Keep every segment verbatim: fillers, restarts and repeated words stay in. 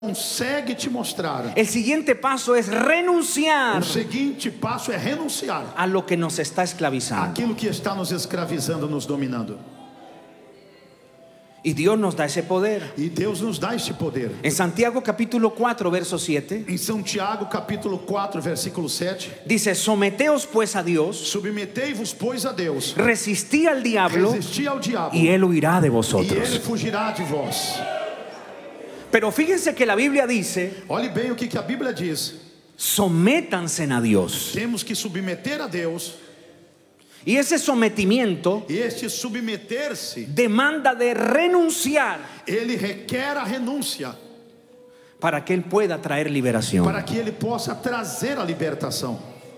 consegue te mostrar. El siguiente paso es renunciar O seguinte passo é renunciar a lo que nos está esclavizando. aquilo que está nos escravizando, nos dominando. Y Dios nos da ese poder. E Deus nos dá este poder. En Santiago capítulo cuatro, verso siete, Em São Tiago, capítulo quatro, versículo sete, dice: someteos pues a Dios, submetei-vos, pois, a Deus, resistí al diablo resisti ao diabo, y él huirá de e ele vosotros. fugirá de vós. Pero fíjense que la Biblia dice: Olhe bem o que que a Bíblia diz. sométanse a Dios. Temos que submeter a Deus. Y ese sometimiento E este submeter-se, demanda de renunciar ele requer a renúncia, para que Él pueda traer liberación. para que ele possa trazer a libertação.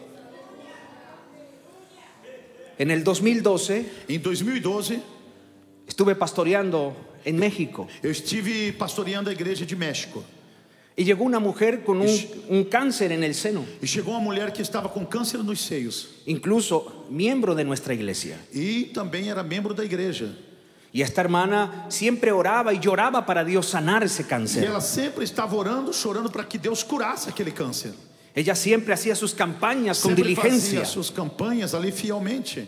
En el dos mil doce Em dois mil e doze, estuve pastoreando en México eu estive pastoreando a igreja de México. y llegó una mujer con un, un cáncer en el seno, E chegou uma mulher que estava com câncer nos seios. incluso miembro de nuestra iglesia. E também era membro da igreja. Y esta hermana siempre oraba y lloraba para Dios sanar ese E cáncer. ela sempre estava orando, chorando para que Deus curasse aquele câncer. Ella siempre hacía sus campañas con Sempre diligencia. fazia suas campanhas ali fielmente.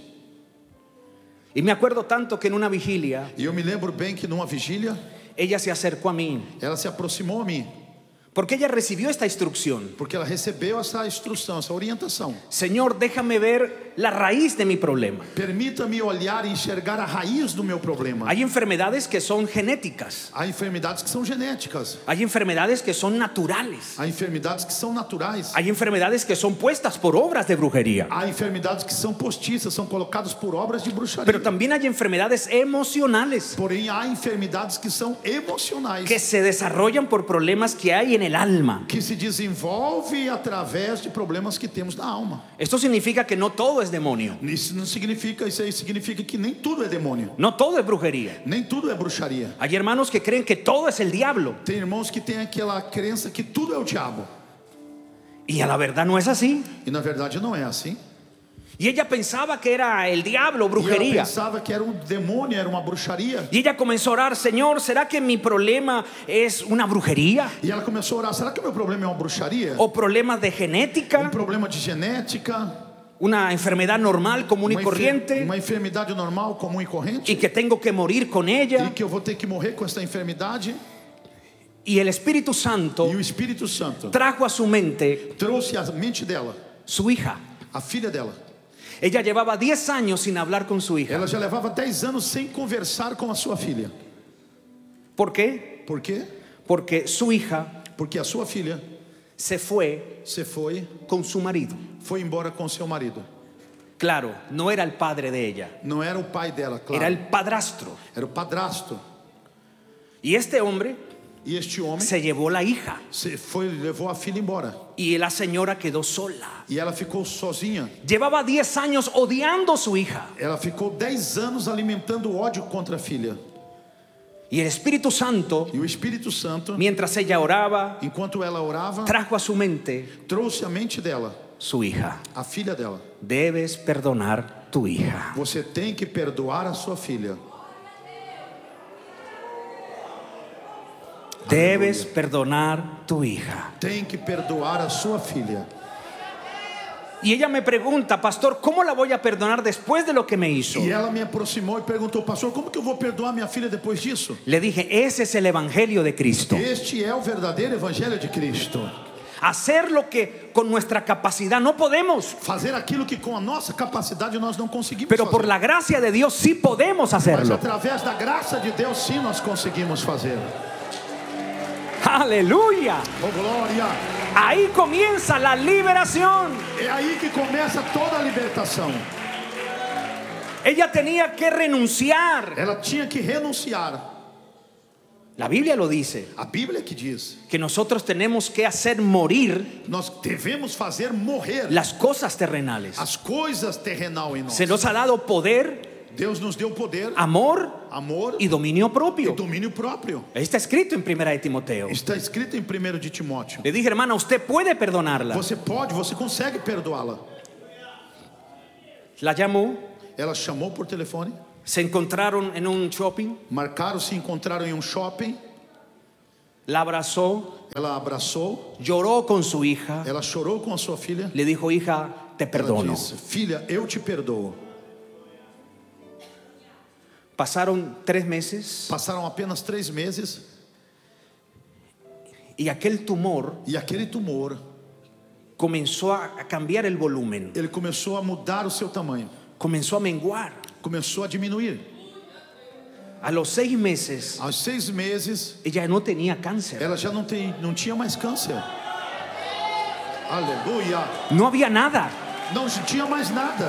Y me acuerdo tanto que en una vigilia E eu me lembro bem que numa vigília, ella se acercó a mí, ela se aproximou a mim, porque ella recibió esta instrucción: porque ela recebeu essa instrução, essa orientação. Señor, déjame ver la raíz de mi problema. Permita-me olhar e enxergar a raiz do meu problema. Hay enfermedades que son genéticas, Há enfermidades que são genéticas, hay enfermedades que son naturales, há enfermidades que são naturais, hay enfermedades que son puestas por obras de brujería, há enfermidades que são postiças, são colocadas por obras de bruxaria. pero también hay enfermedades emocionales Porém, há enfermidades que são emocionais, que se desarrollan por problemas que hay en el alma. que se desenvolve através de problemas que temos na alma. Esto significa que no todo es demonio, Isso não significa, isso aí significa que nem tudo é demônio, no todo es brujería. nem tudo é bruxaria. Hay hermanos que creen que todo es el diablo, Tem irmãos que têm aquela crença que tudo é o diabo, y a la verdad no es así. e na verdade não é assim. Y ella pensaba que era el diablo, E ela brujería. pensava que era um demônio, era uma bruxaria. Y ella comenzó a orar: Señor, ¿será que mi problema es una brujería? E ela começou a orar: será que o meu problema é uma bruxaria? ¿O problemas de Um genética? problema de genética? ¿Una enfermedad normal, común y Uma, enfer corriente? uma enfermidade normal, comum e corrente? Y que tengo que morir con E ella. que eu vou ter que morrer com essa enfermidade? Y el Espíritu Santo E o Espírito Santo trajo a su mente trouxe à mente dela su hija. a filha dela. Ella llevaba diez años sin hablar con su hija. Ela já levava dez anos sem conversar com a sua filha. ¿Por qué? Por quê? Porque su hija Porque a sua filha se fue se foi, con su marido. foi embora com seu marido. Claro, no era el padre de ella, Não era o pai dela, claro. era el padrastro. Era o padrasto. Y este hombre E este homem se llevó la hija se foi, levou a filha embora. y la señora quedó sola. E ela ficou sozinha. Llevaba diez años odiando a su hija. Ela ficou dez anos alimentando ódio contra a filha. Y el Espíritu Santo, E o Espírito Santo, mientras ella oraba, enquanto ela orava, trajo a su mente trouxe à mente dela su hija. a filha dela. Debes perdonar tu hija. Você tem que perdoar a sua filha. Debes perdonar tu hija. Tem que perdoar a sua filha. Y ella me pregunta: pastor, ¿cómo la voy a perdonar después de lo que me hizo? E ela me aproximou e perguntou: pastor, como que eu vou perdoar minha filha depois disso? Le dije: ese es el Evangelio de Cristo. Este é o verdadeiro evangelho de Cristo. Hacer lo que con nuestra capacidad no podemos, Fazer aquilo que com a nossa capacidade nós não conseguimos pero fazer. por la gracia de Dios sí podemos Mas hacerlo. através da graça de Deus sim nós conseguimos fazer. Aleluya. Oh glória! Ahí comienza la liberación. É aí que começa toda a libertação. Ella tenía que renunciar. Ela tinha que renunciar. La Biblia lo dice, A Bíblia que diz: que nosotros tenemos que hacer morir nós devemos fazer morrer las cosas terrenales. as coisas terrenal em nós. Se nos ha dado poder, Deus nos deu poder, amor amor y dominio e propio. domínio próprio. Está escrito en Primera de Timoteo. Está escrito em primeiro de Timóteo. Le dije: hermana, usted puede perdonarla. Você pode, você consegue perdoá-la. La llamó, Ela chamou por telefone, se encontraron en un shopping. marcaram, se encontraram em um shopping. la abrazó, Ela abraçou, lloró con su hija, ela chorou com a sua filha. le dijo, hija, te Ela perdono. disse: filha, eu te perdoo. Pasaron tres meses Passaram apenas três meses y aquel tumor e aquele tumor, comenzó a a cambiar el volumen, ele começou a mudar o seu tamanho, comenzó a menguar. começou a diminuir. A los seis meses, Aos seis meses, ella no tenía cáncer. ela já não, tem, não tinha mais câncer. Aleluia! No había nada. Não tinha mais nada.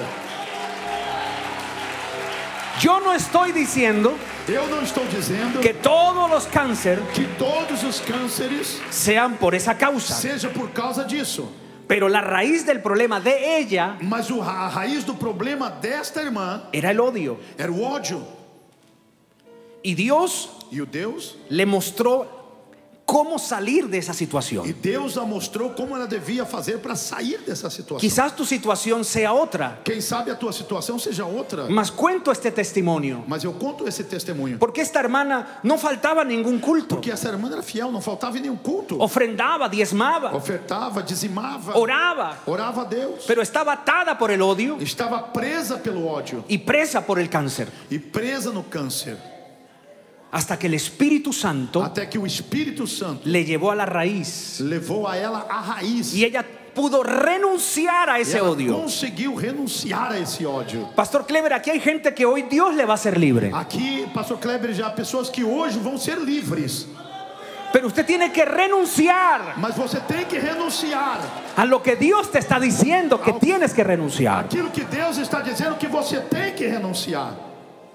Yo no estoy diciendo Eu não estou dizendo que todos los cánceres que todos os cânceres sean por esa causa, seja por causa disso. pero la raíz del problema de ella Mas o, a raiz do problema desta irmã era el odio. era o ódio. Y Dios E o Deus, le mostró cómo salir de esa e situación. Deus a mostrou como ela devia fazer para sair dessa situação. Quizás tu situación sea otra, Quem sabe a tua situação seja outra. mas cuento este testimonio Mas eu conto esse testemunho. porque esta hermana no faltaba a ningún culto, Porque essa irmã era fiel, não faltava em nenhum culto. ofrendaba, diezmaba, Ofertava, dizimava, oraba, orava a Deus. pero estaba atada por el odio Estava presa pelo ódio y presa por el cáncer, e presa no câncer. hasta que el Espíritu Santo Até que o Espírito Santo le llevó a la raíz levou a ela a raiz. y ella pudo renunciar a E ese ela odio. conseguiu renunciar a esse ódio. Pastor Kleber, aquí hay gente que hoy Dios le va a hacer libre, Aqui, pastor Kleber, já há pessoas que hoje vão ser livres. pero usted tiene que renunciar Mas você tem que renunciar a lo que Dios te está diciendo que tienes que renunciar. aquilo que Deus está dizendo que você tem que renunciar.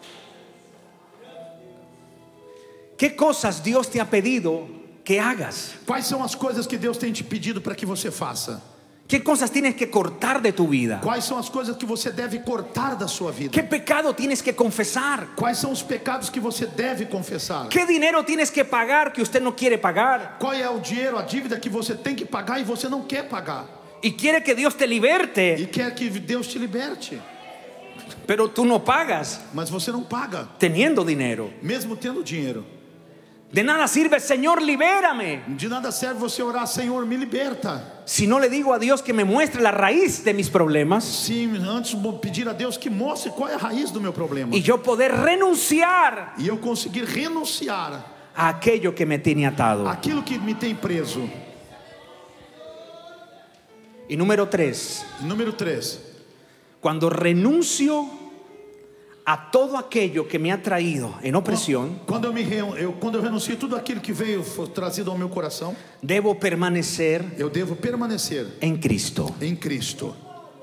¿Qué cosas Dios te ha pedido que hagas? Quais são as coisas que Deus tem te pedido para que você faça? ¿Qué cosas tienes que cortar de tu vida? Quais são as coisas que você deve cortar da sua vida? ¿Qué pecado tienes que confesar? Quais são os pecados que você deve confessar? ¿Qué dinero tienes que pagar que usted no quiere pagar? Qual é o dinheiro, a dívida que você tem que pagar e você não quer pagar? Y quiere que Dios te liberte, E quer que Deus te liberte, pero tú no pagas mas você não paga, teniendo dinero. mesmo tendo dinheiro. De nada sirve, Señor, libérame, De nada serve você orar: Senhor, me liberta, si no le digo a Dios que me muestre la raíz de mis problemas se antes pedir a Deus que mostre qual é a raiz do meu problema y yo poder renunciar e eu conseguir renunciar a aquello que me tiene atado. aquilo que me tem preso. Y número tres, Número três. cuando renuncio a todo aquello que me ha traído en opresión, Quando eu, me, re- eu, quando eu renuncio tudo aquilo que veio foi trazido ao meu coração, debo permanecer eu devo permanecer en Cristo. em Cristo.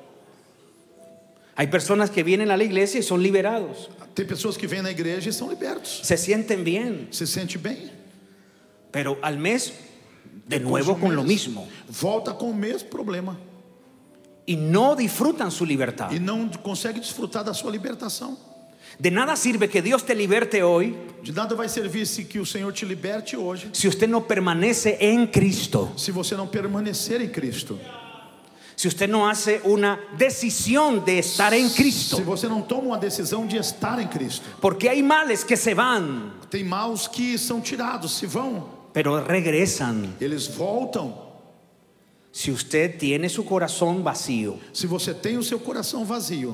Hay personas que vienen a la iglesia y son liberados, Tem pessoas que vêm na igreja e são libertos, se sienten bien, se sente bem, pero al mes de Depois nuevo de um con lo mês, mismo volta com o mesmo problema y no disfrutan su libertad. e não consegue desfrutar da sua libertação. De nada sirve que Dios te liberte hoy De nada vai servir se que o Senhor te liberte hoje, si usted no permanece en Cristo, se você não permanecer em Cristo, si usted no hace una decisión de estar en se Cristo, você não toma uma decisão de estar em Cristo. porque hay males que se van, Tem maus que são tirados, se vão, pero regresan. eles voltam. Si usted tiene su corazón vacío. Se você tem o seu coração vazio.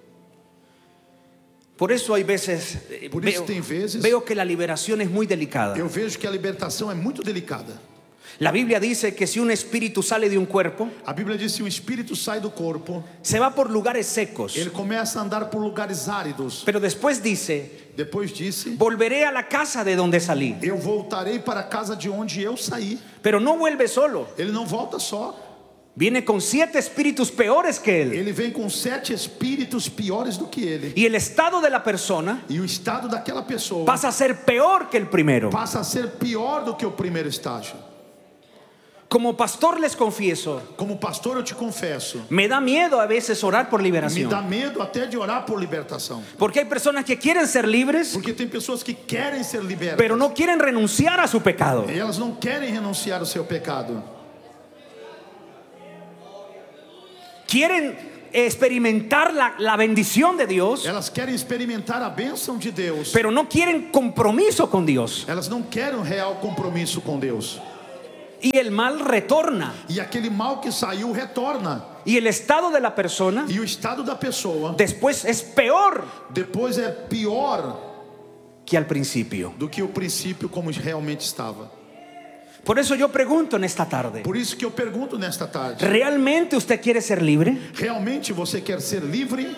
Por eso hay veces, eh, Por isso veo, tem vezes veo que la liberación es muy delicada. eu vejo que a libertação é muito delicada. La Biblia dice que si un espíritu sale de un cuerpo, A Bíblia diz que se o espírito sai do corpo, se va por lugares secos. ele começa a andar por lugares áridos. Pero después dice, Depois disse: volveré a la casa de donde salí. eu voltarei para a casa de onde eu saí. Pero no vuelve solo. Ele não volta só, Viene con siete espíritus peores que él. ele vem com sete espíritos piores do que ele. Y el estado de la persona E o estado daquela pessoa pasa a ser peor que el primero. passa a ser pior do que o primeiro estágio. Como pastor les confieso, Como pastor, eu te confesso, me da miedo a veces orar por me liberación. dá medo até de orar por libertação. Porque hay personas que quieren ser libres, Porque tem pessoas que querem ser libertas, pero no quieren renunciar a su pecado. e elas não querem renunciar ao seu pecado. Quieren experimentar la, la bendición de Dios, Elas querem experimentar a bênção de Deus. pero no quieren compromiso con Dios. Elas não querem um real compromisso com Deus. Y el mal retorna. E aquele mal que saiu retorna. Y el estado de la persona E o estado da pessoa después es peor depois é pior que al principio. do que o princípio como realmente estava. Por eso yo pregunto en esta tarde, Por isso que eu pergunto nesta tarde: ¿realmente usted quiere ser libre? realmente você quer ser livre?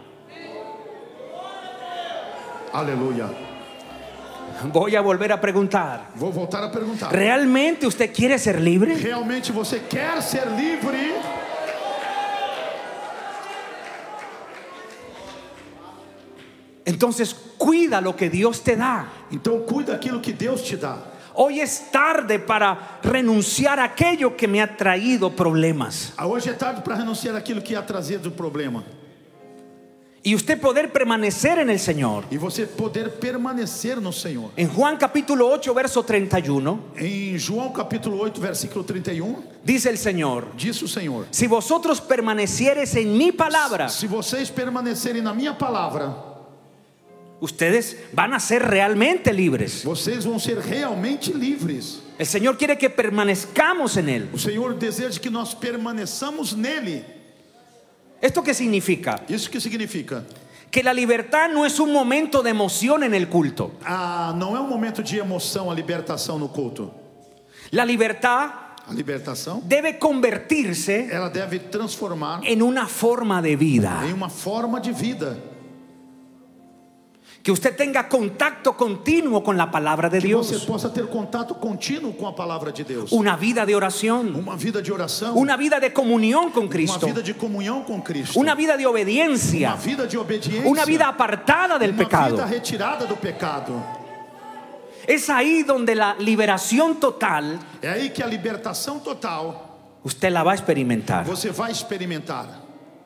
Aleluia. Voy a volver a preguntar, Vou voltar a perguntar: ¿realmente usted quiere ser libre? realmente você quer ser livre? Entonces cuida lo que Dios te da. Então cuida daquilo que Deus te dá. Hoy es tarde para renunciar a aquello que me ha traído problemas. Hoje é tarde para renunciar àquilo que ia trazer do problema. Y usted poder permanecer en el Señor. E você poder permanecer no Senhor. En Juan capítulo ocho, verso treinta y uno, Em João capítulo oito, versículo trinta e um, dice el Señor: diz o Senhor: si vosotros permaneciereis en mi palabra, se vocês permanecerem na minha palavra, ustedes van a ser realmente libres. vocês vão ser realmente livres. El Señor quiere que permanezcamos en Él. O Senhor deseja que nós permaneçamos nele. ¿Esto qué significa? Isso que significa? Que la libertad no es un momento de emoción en el culto. Ah, não é um momento de emoção a libertação no culto. La libertad A libertação, debe convertirse ela deve transformar en una forma de vida. em uma forma de vida. Que usted tenga contacto continuo con la palabra de Que você Dios. possa ter contato contínuo com a palavra de Deus. Una vida de oración. Uma vida de oração. Una vida de comunión con Uma Cristo. vida de comunhão com Cristo. Una vida de obediencia. Uma vida de obediência. Una vida apartada del Uma pecado. vida retirada do pecado. Es ahí donde la liberación total É aí que a libertação total usted la va a experimentar. você vai experimentar.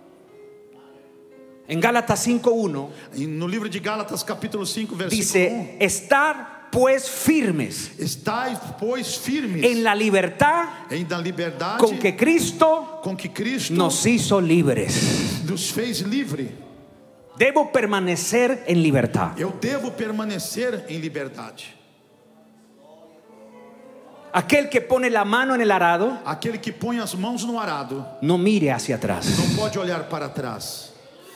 En Gálatas cinco uno E no livro de Gálatas capítulo cinco, versículo dice: estar pues firmes um: estai, pois, firmes en la libertad em da liberdade con que Cristo com que Cristo nos hizo libres. nos fez livre. Debo permanecer en libertad. Eu devo permanecer em liberdade. Aquel que pone la mano en el arado Aquele que põe as mãos no arado no mire hacia atrás. não pode olhar para trás.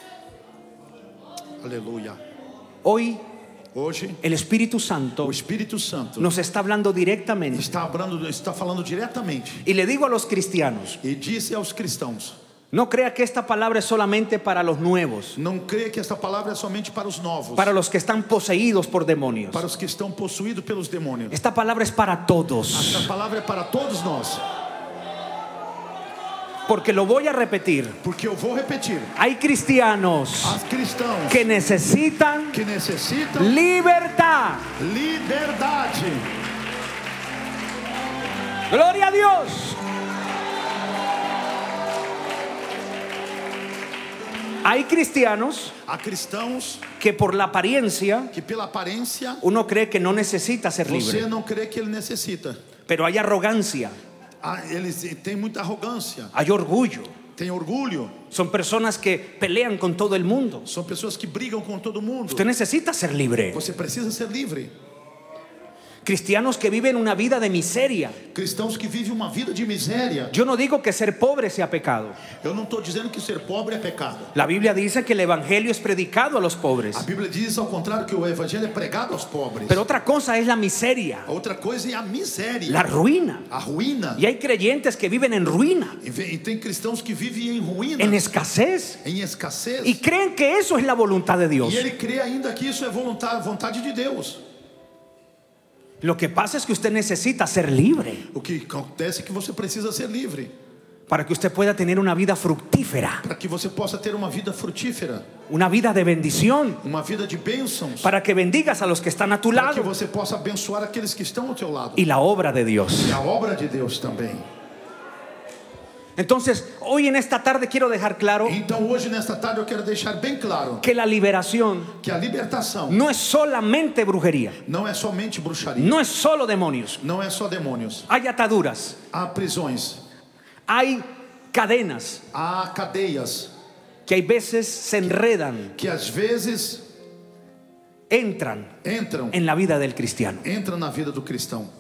Aleluia. Hoy Hoje el Espíritu Santo o Espírito Santo nos está hablando directamente. está falando, está falando diretamente Y le digo a los cristianos: e disse aos cristãos: no crea que esta palabra es solamente para los nuevos, não creia que esta palavra é somente para os novos, para los que están poseídos por demonios. para os que estão possuídos pelos demônios. Esta palabra es para todos. Esta palavra é para todos nós. Porque lo voy a repetir. Porque eu vou repetir: Hay cristianos há cristãos que necesitan que necessitam libertad. liberdade. Gloria a Dios. Hay cristianos Há cristãos que por la apariencia que pela aparência uno cree que no necesita ser você libre, não crê que ele necessita. pero hay arrogancia, Ah, eles têm muita arrogância, hay orgullo. tem orgulho. Son personas que pelean con todo el mundo. São pessoas que brigam com todo mundo. Usted necesita ser libre. Você precisa ser livre. Cristianos que viven una vida de miseria. Cristãos que vivem uma vida de miséria. Yo no digo que ser pobre sea pecado. Eu não estou dizendo que ser pobre é pecado. La Biblia dice que el evangelio es predicado a los pobres. A Bíblia diz ao contrário que o evangelho é pregado aos pobres. Pero otra cosa es la miseria, A outra coisa é a miséria, la ruina. a ruína. Y hay creyentes que viven en ruina, E ve- e tem cristãos que vivem em ruína, en escasez, em escassez. y creen que eso es la voluntad de Dios. E ele crê ainda que isso é vontade, vontade de Deus. Lo que pasa es que usted necesita ser libre O que acontece é que você precisa ser livre para que usted pueda tener una vida fructífera, para que você possa ter uma vida frutífera, una vida de bendición, uma vida de bênçãos, para que bendigas a los que están a tu para que lado você possa abençoar aqueles que estão ao teu lado. y la obra de Dios. E a obra de Deus também. Entonces, hoy en esta tarde quiero dejar claro Então hoje nesta tarde eu quero deixar bem claro que la liberación que a libertação no es solamente brujería, não é somente bruxaria, no es solo demonios. não é só demônios. Hay ataduras, Há prisões, hay cadenas, há cadeias, que hay veces se enredan, que às vezes entran entram, en la vida del cristiano. entram na vida do cristão.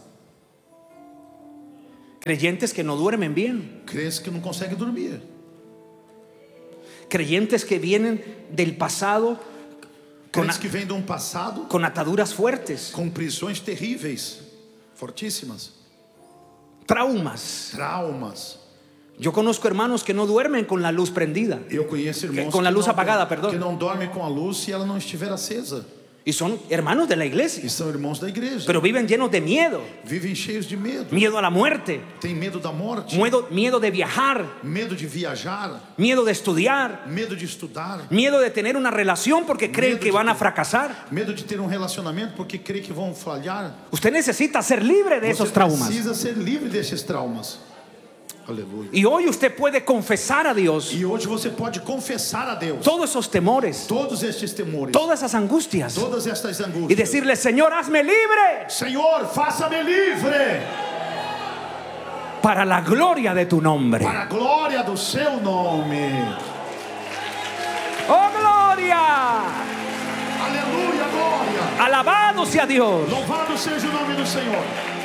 Creyentes que no duermen bien, Crentes que não conseguem dormir. creyentes que vienen del pasado con, Crentes que vêm de um passado con ataduras fuertes, com prisões terríveis, fortíssimas, traumas. traumas. Yo conozco hermanos que no duermen con la luz prendida Eu conheço irmãos con la que luz não, apagada, perdón. que não dormem com a luz se ela não estiver acesa. y son hermanos de la iglesia, E são irmãos da igreja. pero viven llenos de miedo, Vivem cheios de medo. miedo a la muerte, Tem medo da morte, miedo, miedo de viajar, medo de viajar, miedo de estudiar, medo de estudar, miedo de tener una relación porque creen Miedo que de van a que- fracasar. medo de ter um relacionamento porque crê que vão falhar. Usted necesita ser libre de Você esos traumas. precisa ser livre desses traumas. Aleluia. Y hoy usted puede confesar a Dios E hoje você pode confessar a Deus todos esos temores, todos estes temores, todas esas angustias, todas estas y angústias. decirle: Señor, hazme libre Senhor, faça-me livre para la gloria de tu nombre. para a glória do seu nome. ¡Oh, gloria! Aleluia, glória. Alabado sea Dios. Louvado seja o nome do Senhor.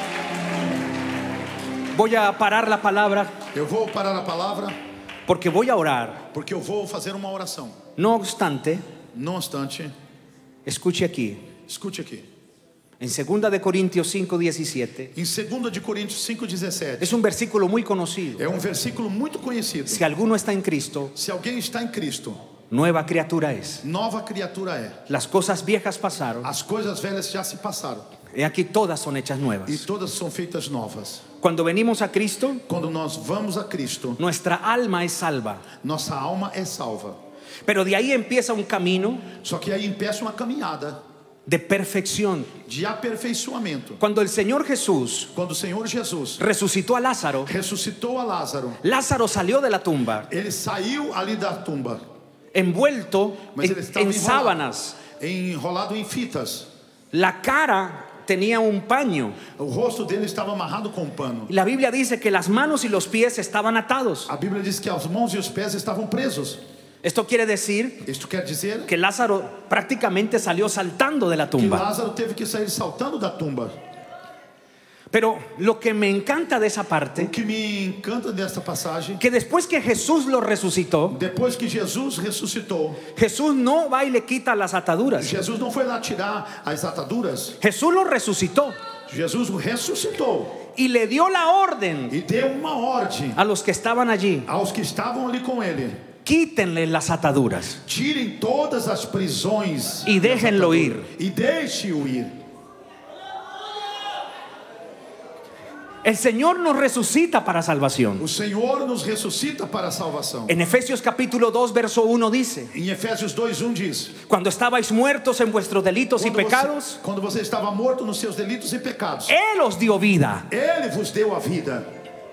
Voy a parar la palabra Eu vou parar a palavra porque voy a orar. porque eu vou fazer uma oração. No obstante, Não obstante, escuche aquí, escute aqui. en segunda de Corintios cinco diecisiete, Em segunda de Coríntios cinco, dezessete, es un versículo muy conocido. é um versículo muito conhecido. Si alguno está en Cristo, Se alguém está em Cristo, nueva criatura es. nova criatura é. Las cosas viejas pasaron, As coisas velhas já se passaram y aquí todas son hechas e nuevas. todas são feitas novas. Cuando venimos a Cristo, Quando nós vamos a Cristo, nuestra alma es salva. nossa alma é salva. Pero de ahí empieza un camino Só que aí empieza uma caminhada de perfección. de aperfeiçoamento. Cuando el Señor Jesús Quando o Senhor Jesus resucitó a Lázaro, ressuscitou a Lázaro, Lázaro salió de la tumba ele saiu ali da tumba, envuelto mas en, ele estava en enrolado, sábanas. enrolado em fitas. La cara tenía un paño. O rosto dele estava amarrado com um pano. La Biblia dice que las manos y los pies estaban atados. A Bíblia diz que as mãos e os pés estavam presos. Esto quiere decir Isto quer dizer que Lázaro prácticamente salió saltando de la que tumba. Lázaro teve que sair saltando da tumba. Pero lo que me encanta de esa O parte, que me encanta desta passagem, que después que Jesús lo resucitó, depois que Jesus ressuscitou, Jesús no va y le quita las ataduras. Jesus não foi lá tirar as ataduras. Jesús lo resucitó Jesus ressuscitou y le dio la orden e deu uma ordem a los que estaban allí: aos que estavam ali com ele: quítenle las ataduras tirem todas as prisões y déjenlo ir. e deixe-o ir. El Señor nos resucita para salvación. O Senhor nos ressuscita para a salvação. En Efesios capítulo dos verso uno dice: Em Efésios dois, um diz: cuando estabais muertos en vuestros delitos y quando pecados, você, quando você estava morto nos seus delitos e pecados, Él os dio vida, Ele vos deu a vida.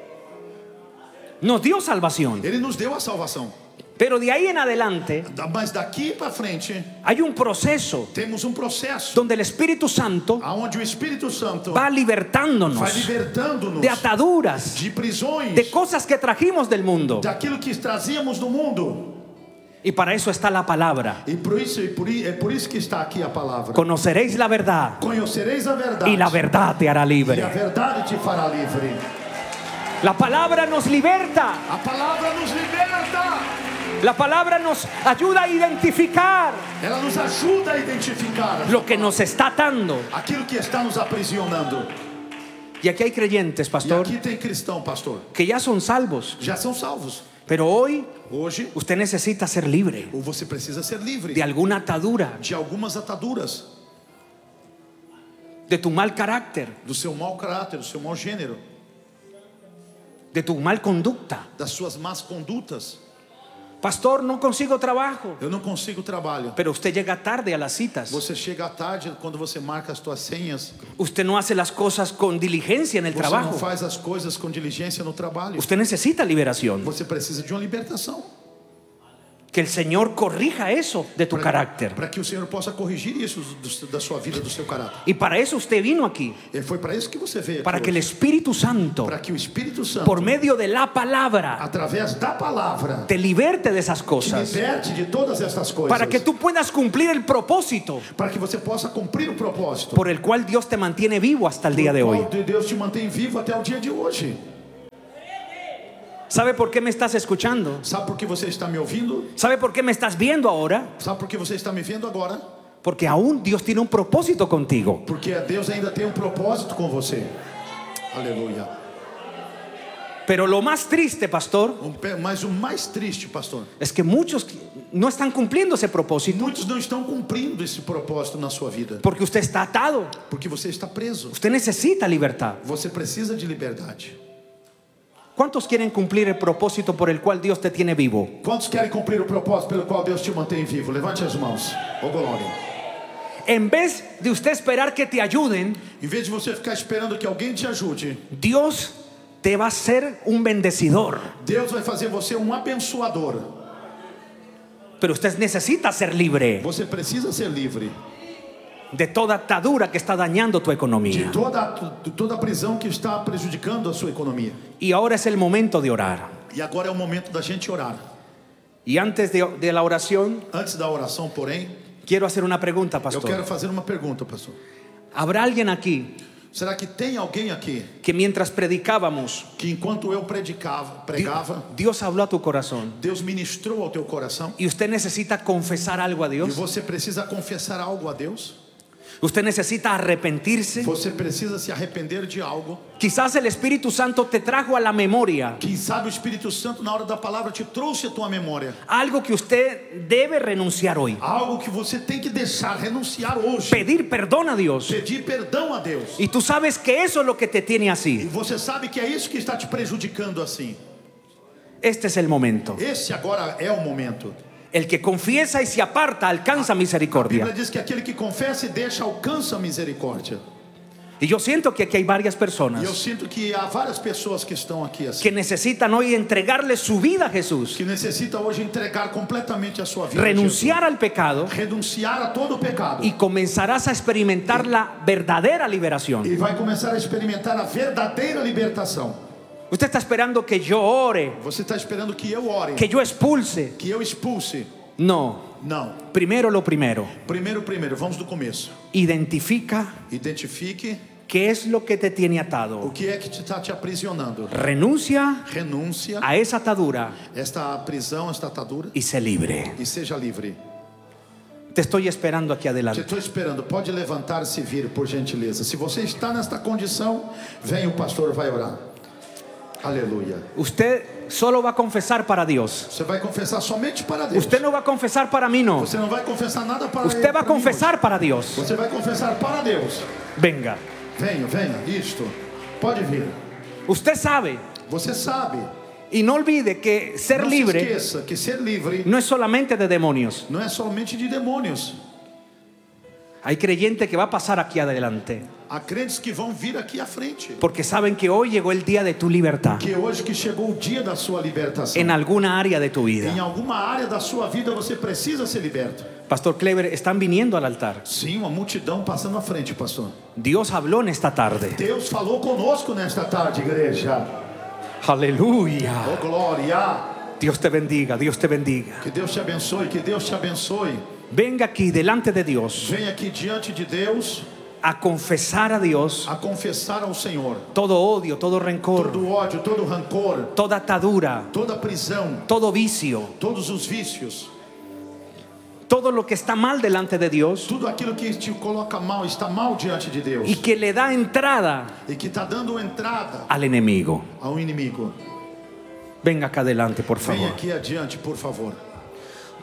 nos dio salvación. Ele nos deu a salvação. Pero de ahí en adelante Mas daqui para frente hay un proceso temos um processo donde el Espíritu Santo aonde o Espírito Santo va libertándonos vai libertando-nos de ataduras, de prisões, de cosas que trajimos del mundo. daquilo que trazíamos do mundo. Y para eso está la palabra. E por isso, e por, i- é por isso que está aqui a palavra. Conoceréis la verdad Conhecereis a verdade, y la verdad te hará e a libre. verdade te fará livre. La palabra nos liberta. A palavra nos liberta. La palabra nos ayuda a identificar Ela nos ajuda a identificar lo que nos está atando. aquilo que está nos aprisionando. Y aquí hay creyentes, E pastor, aqui tem cristão, pastor, que ya son salvos. já são salvos. Pero hoy Hoje, usted necesita ser libre ou você precisa ser livre de alguna atadura, de algumas ataduras, de tu mal carácter, do seu mau caráter, do seu mau gênero, de tu mal conducta. das suas más condutas. Pastor, no consigo trabajo. Eu não consigo trabalho. Pero usted llega tarde a las citas. Você chega à tarde quando você marca as suas senhas. Usted no hace las cosas con diligencia en el Você não trabajo. faz as coisas com diligência no trabalho. Usted necesita liberación. Você precisa de uma libertação. Que el Señor corrija eso de tu carácter. Para que o Senhor possa corrigir isso do, da sua vida, do seu caráter. Y para eso usted vino aquí. E foi para isso que você veio aqui Para que el hoje. Espíritu Santo, Para que o Espírito Santo, por medio de la palabra, através da palavra, te liberte de esas te cosas. liberte de todas estas coisas. Para que tú puedas cumplir el propósito Para que você possa cumprir o propósito por el cual Dios te mantiene vivo hasta el día de por hoy. qual Deus te mantém vivo até o dia de hoje. ¿Sabe por qué me estás escuchando? Sabe por que você está me ouvindo? ¿Sabe por qué me estás viendo ahora? Sabe por que você está me vendo agora? Porque aún Dios tiene un propósito contigo. Porque Deus ainda tem um propósito com você. Aleluia. Pero lo más triste, pastor, Um pe- Mas o mais triste, pastor, es que muchos no están cumpliendo ese propósito muitos não estão cumprindo esse propósito na sua vida. porque usted está atado. Porque você está preso. Usted necesita libertad. Você precisa de liberdade. ¿Cuántos quieren cumplir el propósito por el cual Dios te tiene vivo? Quantos querem cumprir o propósito pelo qual Deus te mantém vivo? Levante as mãos. Oh, glória. En vez de usted esperar que te ayuden, Em vez de você ficar esperando que alguém te ajude, Dios te va a ser un bendecidor. Deus vai fazer você um abençoador. Pero usted necesita ser libre Você precisa ser livre de toda atadura que está dañando tu de economía. toda, de toda a prisão que está prejudicando a sua economia. Y ahora es el momento de orar. E agora é o momento da gente orar. Y antes de, de la oración, Antes da oração, porém, quiero hacer una pregunta, eu quero pastor. fazer uma pergunta, pastor. ¿Habrá alguien aquí Será que tem alguém aqui que mientras predicábamos, que enquanto eu predicava, pregava, Dios habló a tu corazón Deus ministrou ao teu coração y usted necesita confesar algo a e Dios? você precisa confessar algo a Deus? Usted necesita arrepentirse. Você precisa se arrepender de algo? Quizás el Espíritu Santo te trajo a la memoria Quem sabe o Espírito Santo na hora da palavra te trouxe a tua memória algo que usted debe renunciar hoy. algo que você tem que deixar, renunciar hoje, Pedir perdón a Dios. pedir perdão a Deus. Y tú sabes que eso es lo que te tiene E así. você sabe que é isso que está te prejudicando assim. Este es el momento. Esse agora é o momento. El que confiesa y se aparta alcanza A Bíblia misericordia. diz que aquele que confessa e deixa alcança a misericórdia. Y yo siento que aquí hay varias E eu personas sinto que há várias pessoas que estão aqui assim, que necesitan hoy entregarle su vida a Jesús, que necessitam hoje entregar completamente a sua vida a renunciar al pecado, Jesus. Renunciar a todo o pecado. y comenzarás a experimentar la verdadera liberación. E vai começar a experimentar a verdadeira libertação. Usted está esperando que yo ore, Você está esperando que eu ore, que yo expulse. que eu expulse? No. Não. Primero lo primero. Primeiro, primeiro, vamos do começo. Identifica Identifique qué es lo que te tiene o atado. que é que te está te aprisionando. Renuncia Renúncia a esa atadura esta prisão, esta atadura y sé libre. e seja livre. Te estoy esperando aquí Te adelante. estou esperando. Pode levantar-se e vir, por gentileza. Se você está nesta condição, vem, o pastor vai orar. Aleluia. Usted solo va a confesar para Dios. Você vai confessar somente para Deus. Usted no va a confesar para mí, no. Você não vai confessar nada para Usted va a para mim confesar hoje. para Dios. Você vai confessar para Deus. Venga. Venha, venha, isto. Pode vir. Usted sabe. Você sabe. Y no olvide que ser Não se libre esqueça que ser livre no es solamente de demonios. não é somente de demônios. Hay creyentes que va a pasar aquí adelante Há crentes que vão vir aqui à frente. porque saben que hoy llegó el día de tu libertad Que hoje que chegou o dia da sua libertação. en alguna área de tu Em vida. alguma área da sua vida você precisa ser liberto. Pastor Kleber, están viniendo al altar. Sim, uma multidão passando à frente, pastor. Dios habló en esta tarde. Deus falou conosco nesta tarde, igreja. Aleluya. Oh, glória. Dios te bendiga, Dios te bendiga. Que Deus te abençoe, que Deus te abençoe. Venga aquí delante de Dios Venha aqui diante de Deus a confesar a Dios a confessar ao Senhor todo odio, todo rencor, todo ódio, todo rancor, toda atadura, toda prisão, todo vicio, todos os vícios, todo lo que está mal delante de Dios tudo aquilo que te coloca mal, está mal diante de Deus y que le da entrada e que está dando entrada al enemigo. ao inimigo. Venga acá adelante, por Venha favor. aqui adiante, por favor.